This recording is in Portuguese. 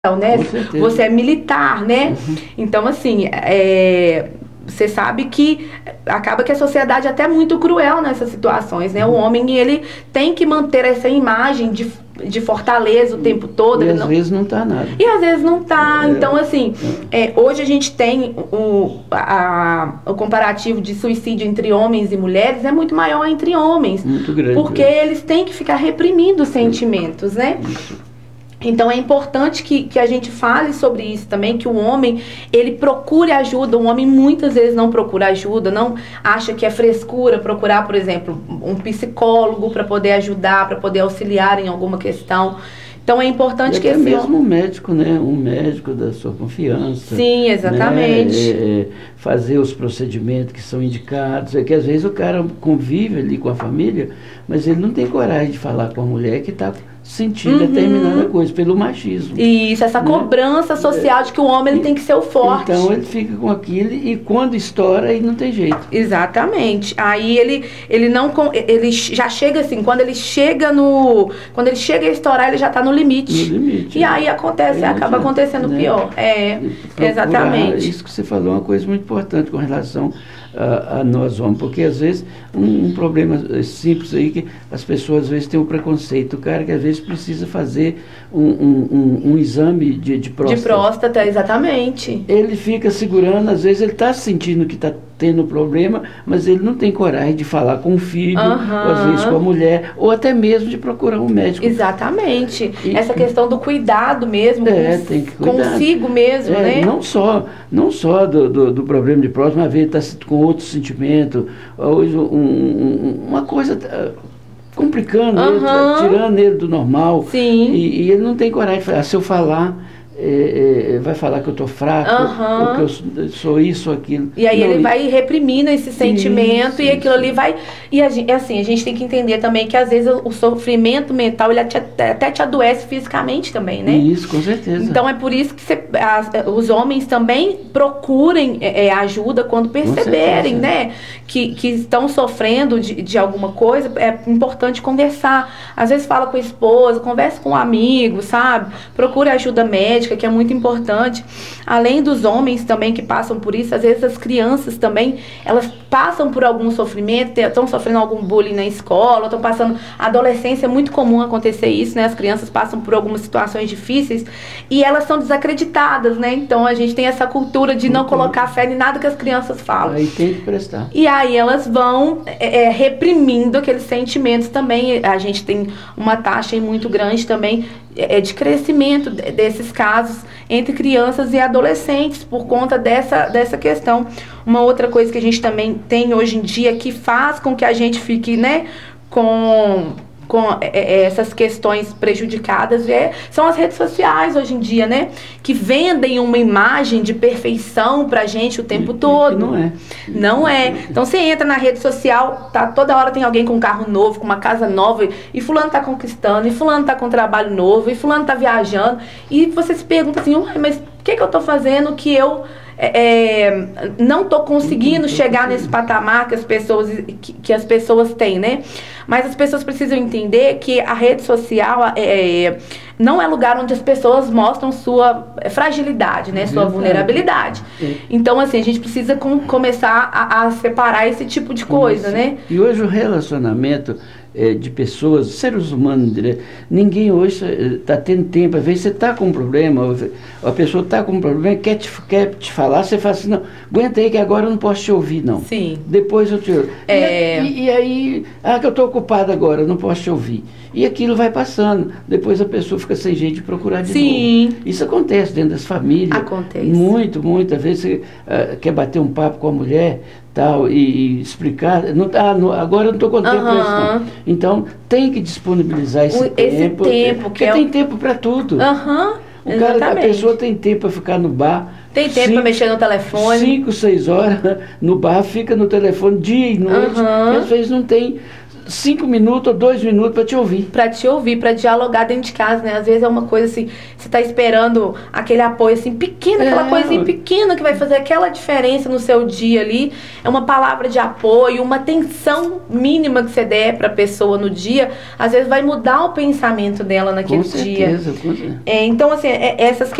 né? Com certeza. Você é militar, né? Então, assim, você sabe que acaba que a sociedade é até muito cruel nessas situações, né? O homem, ele tem que manter essa imagem de fortaleza o tempo todo. E ele às não... vezes não está nada. E às vezes não tá. Então, assim, hoje a gente tem o comparativo de suicídio entre homens e mulheres é muito maior entre homens. Muito grande. Porque eles têm que ficar reprimindo os sentimentos, né? Isso. Então é importante que a gente fale sobre isso também, que o homem, ele procure ajuda. O homem muitas vezes não procura ajuda, não acha que é frescura procurar, por exemplo, um psicólogo para poder ajudar, para poder auxiliar em alguma questão. Então é importante e que até esse mesmo homem... um médico, né? Um médico da sua confiança. Sim, exatamente. Né? Fazer os procedimentos que são indicados. É que às vezes o cara convive ali com a família, mas ele não tem coragem de falar com a mulher que está sentindo determinada coisa, pelo machismo. Isso, essa cobrança social de que o homem ele tem que ser o forte. Então ele fica com aquilo e quando estoura aí não tem jeito. Exatamente. Aí ele já chega assim, quando ele chega a estourar, ele já está no limite. No limite. E aí acaba acontecendo né? pior. Exatamente. Isso que você falou é uma coisa muito importante com relação a nós homens, porque às vezes um problema simples aí que as pessoas às vezes têm um preconceito, o cara que às vezes precisa fazer um exame de próstata. De próstata, exatamente. Ele fica segurando, às vezes ele está sentindo que está tendo problema, mas ele não tem coragem de falar com o filho, ou às vezes com a mulher, ou até mesmo de procurar um médico. Exatamente. Essa questão do cuidado mesmo, tem que cuidar. consigo mesmo, né? Não só do problema de próstata, mas ele está com outro sentimento, uma coisa complicando ele, tirando ele do normal. Sim. E ele não tem coragem de falar, se eu falar, vai falar que eu estou fraco, ou que eu sou isso ou aquilo. E aí ele vai reprimindo esse sentimento e aquilo ali vai... E assim, a gente tem que entender também que às vezes o sofrimento mental, ele até te adoece fisicamente também, né? Isso, com certeza. Então é por isso que os homens também procurem ajuda quando perceberem, né? Que estão sofrendo de alguma coisa. É importante conversar. Às vezes fala com a esposa, conversa com um amigo, sabe? Procure ajuda médica, que é muito importante. Além dos homens também que passam por isso, às vezes as crianças também, elas passam por algum sofrimento, estão sofrendo algum bullying na escola, estão passando... A adolescência é muito comum acontecer isso, né? As crianças passam por algumas situações difíceis e elas são desacreditadas, né? Então a gente tem essa cultura de não colocar fé em nada que as crianças falam. Aí tem que prestar. E aí elas vão reprimindo aqueles sentimentos também. A gente tem uma taxa muito grande também de crescimento desses casos entre crianças e adolescentes por conta dessa questão. Uma outra coisa que a gente também tem hoje em dia que faz com que a gente fique, né, com essas questões prejudicadas são as redes sociais hoje em dia, né? Que vendem uma imagem de perfeição pra gente o tempo todo. Não é. Não é. Então você entra na rede social, toda hora tem alguém com um carro novo, com uma casa nova, e fulano tá conquistando, e fulano tá com um trabalho novo, e fulano tá viajando. E você se pergunta assim, mas o que eu tô fazendo que eu não estou conseguindo chegar nesse patamar que as pessoas têm, né? Mas as pessoas precisam entender que a rede social não é lugar onde as pessoas mostram sua fragilidade, né? Sua vulnerabilidade. Então, assim, a gente precisa começar a separar esse tipo de coisa, né? E hoje o relacionamento de pessoas, seres humanos, ninguém hoje está tendo tempo. Às vezes você está com um problema, a pessoa está com um problema, quer te falar, você fala assim, não, aguenta aí que agora eu não posso te ouvir, não. Sim. Depois eu te ouvo. E aí, que eu estou ocupado agora, eu não posso te ouvir. E aquilo vai passando. Depois a pessoa fica sem jeito de procurar de novo. Isso acontece dentro das famílias. Acontece. Muitas vezes você quer bater um papo com a mulher, tal, e explicar. Agora eu não estou com tempo para isso, não. Então tem que disponibilizar esse tempo. Porque tem tempo para tudo. A pessoa tem tempo para ficar no bar. Tem tempo para mexer no telefone. 5, 6 horas no bar, fica no telefone dia e noite. E às vezes não tem 5 minutos ou 2 minutos para te ouvir. Para te ouvir, para dialogar dentro de casa, né? Às vezes é uma coisa assim, você tá esperando aquele apoio assim pequeno, aquela coisinha pequena que vai fazer aquela diferença no seu dia ali. É uma palavra de apoio, uma atenção mínima que você der para a pessoa no dia, às vezes vai mudar o pensamento dela naquele dia. Com certeza. Então, assim, essas